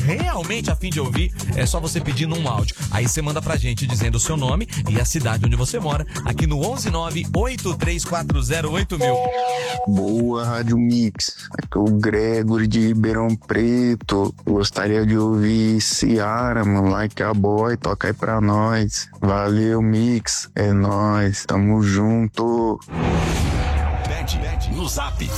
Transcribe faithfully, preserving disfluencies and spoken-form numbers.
realmente a fim de ouvir, é só você pedir num áudio. Aí você manda pra gente dizendo o seu nome e a cidade onde você mora, aqui no onze nove oito três quatro zero oito mil. Boa, Rádio Mix. Aqui é o Gregory de Ribeirão Preto. Gostaria de ouvir Ciara, mano, Like a Boy, toca aí pra nós. Valeu, Mix, é nóis, tamo junto. Pede no Zap